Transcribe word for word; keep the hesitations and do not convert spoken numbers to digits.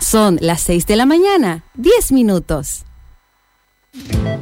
Son las seis de la mañana, diez minutos.